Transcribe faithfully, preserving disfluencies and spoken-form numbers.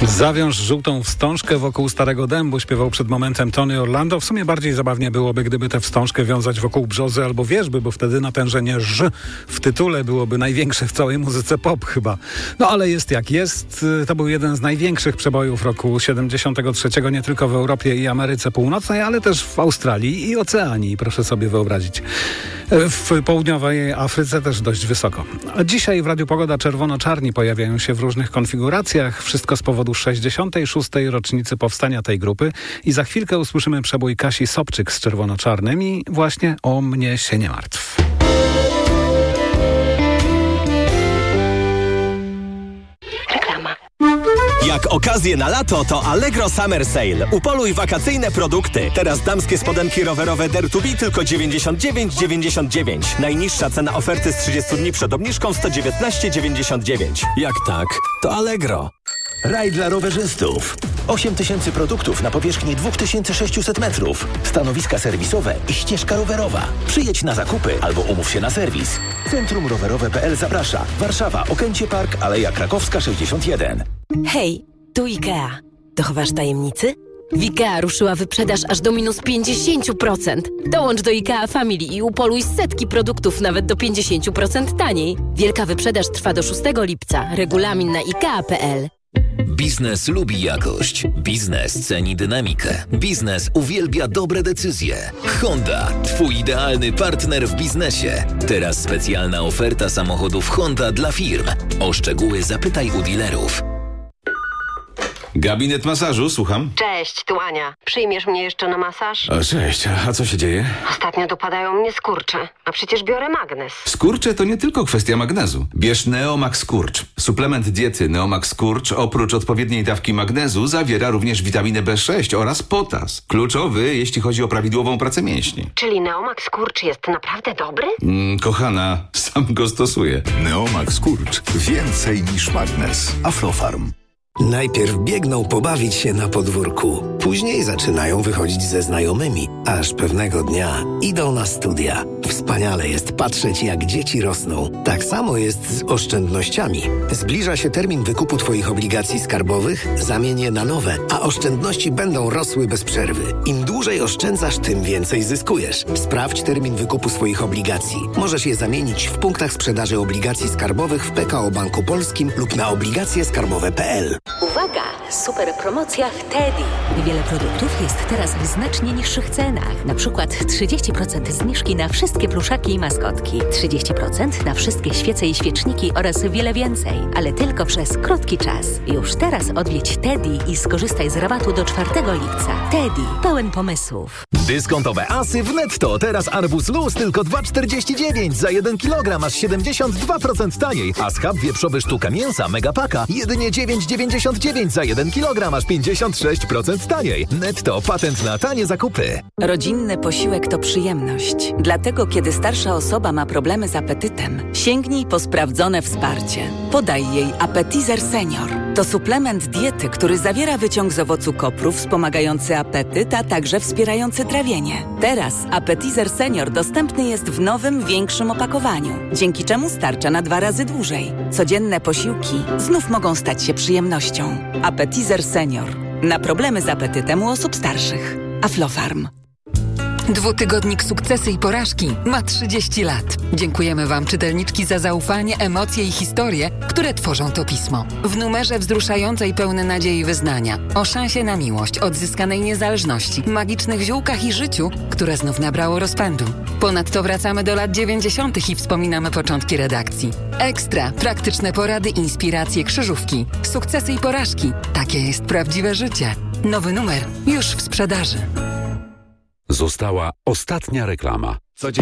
Zawiąż żółtą wstążkę wokół Starego Dębu, śpiewał przed momentem Tony Orlando. W sumie bardziej zabawnie byłoby, gdyby tę wstążkę wiązać wokół brzozy albo wierzby, bo wtedy natężenie ż w tytule byłoby największe w całej muzyce pop chyba. No ale jest jak jest. To był jeden z największych przebojów roku siedemdziesiątego trzeciego, nie tylko w Europie i Ameryce Północnej, ale też w Australii i Oceanii, proszę sobie wyobrazić. W południowej Afryce też dość wysoko. A dzisiaj w Radiu Pogoda czerwono-czarni pojawiają się w różnych konfiguracjach. Wszystko z powodu sześćdziesiątej szóstej rocznicy powstania tej grupy. I za chwilkę usłyszymy przebój Kasi Sobczyk z czerwono-czarnym i właśnie O mnie się nie martw. Reklama. Jak okazję na lato, to Allegro Summer Sale. Upoluj wakacyjne produkty. Teraz damskie spodenki rowerowe Dare to Be tylko dziewięćdziesiąt dziewięć dziewięćdziesiąt dziewięć. Najniższa cena oferty z trzydziestu dni przed obniżką sto dziewiętnaście dziewięćdziesiąt dziewięć. Jak tak, to Allegro. Raj dla rowerzystów. osiem tysięcy produktów na powierzchni dwa tysiące sześćset metrów. Stanowiska serwisowe i ścieżka rowerowa. Przyjedź na zakupy albo umów się na serwis. Centrum Rowerowe kropka p l zaprasza. Warszawa, Okęcie Park, Aleja Krakowska sześćdziesiąt jeden. Hej, tu IKEA. Dochowasz tajemnicy? W IKEA ruszyła wyprzedaż aż do minus pięćdziesiąt procent. Dołącz do IKEA Family i upoluj setki produktów nawet do pięćdziesiąt procent taniej. Wielka wyprzedaż trwa do szóstego lipca. Regulamin na ikea kropka p l. Biznes lubi jakość. Biznes ceni dynamikę. Biznes uwielbia dobre decyzje. Honda, twój idealny partner w biznesie. Teraz specjalna oferta samochodów Honda dla firm. O szczegóły zapytaj u dealerów. Gabinet masażu, słucham. Cześć, tu Ania. Przyjmiesz mnie jeszcze na masaż? O, cześć, a co się dzieje? Ostatnio dopadają mnie skurcze, a przecież biorę magnes. Skurcze to nie tylko kwestia magnezu. Bierz Neomax Skurcz. Suplement diety Neomax Skurcz oprócz odpowiedniej dawki magnezu zawiera również witaminę B sześć oraz potas. Kluczowy, jeśli chodzi o prawidłową pracę mięśni. Czyli Neomax Skurcz jest naprawdę dobry? Mm, kochana, sam go stosuję. Neomax Skurcz. Więcej niż magnes. Aflofarm. Najpierw biegną pobawić się na podwórku, później zaczynają wychodzić ze znajomymi, aż pewnego dnia idą na studia. Wspaniale jest patrzeć, jak dzieci rosną. Tak samo jest z oszczędnościami. Zbliża się termin wykupu Twoich obligacji skarbowych, zamień je na nowe, a oszczędności będą rosły bez przerwy. Im dłużej oszczędzasz, tym więcej zyskujesz. Sprawdź termin wykupu swoich obligacji. Możesz je zamienić w punktach sprzedaży obligacji skarbowych w P K O Banku Polskim lub na obligacje skarbowe kropka p l. Uwaga! W super promocjach Teddy. Wiele produktów jest teraz w znacznie niższych cenach. Na przykład trzydzieści procent zniżki na wszystkie pluszaki i maskotki. trzydzieści procent na wszystkie świece i świeczniki oraz wiele więcej. Ale tylko przez krótki czas. Już teraz odwiedź Teddy i skorzystaj z rabatu do czwartego lipca. Teddy. Pełen pomysłów. Dyskontowe asy w Netto. Teraz arbuz luz tylko dwa czterdzieści dziewięć. Za jeden kilogram aż siedemdziesiąt dwa procent taniej. A schab wieprzowy sztuka mięsa Megapaka jedynie dziewięć dziewięćdziesiąt dziewięć za jeden kilogram aż pięćdziesiąt sześć procent taniej. Netto. Patent na tanie zakupy. Rodzinny posiłek to przyjemność. Dlatego, kiedy starsza osoba ma problemy z apetytem, sięgnij po sprawdzone wsparcie. Podaj jej Appetizer Senior. To suplement diety, który zawiera wyciąg z owocu kopru wspomagający apetyt, a także wspierający trawienie. Teraz Appetizer Senior dostępny jest w nowym, większym opakowaniu, dzięki czemu starcza na dwa razy dłużej. Codzienne posiłki znów mogą stać się przyjemnością. Appetizer Senior. Na problemy z apetytem u osób starszych. Aflofarm. Dwutygodnik Sukcesy i Porażki ma trzydzieści lat. Dziękujemy Wam, czytelniczki, za zaufanie, emocje i historie, które tworzą to pismo. W numerze wzruszające i pełne nadziei wyznania o szansie na miłość, odzyskanej niezależności, magicznych ziółkach i życiu, które znów nabrało rozpędu. Ponadto wracamy do lat dziewięćdziesiątych i wspominamy początki redakcji. Ekstra, praktyczne porady, inspiracje, krzyżówki. Sukcesy i Porażki. Takie jest prawdziwe życie. Nowy numer już w sprzedaży. Została ostatnia reklama.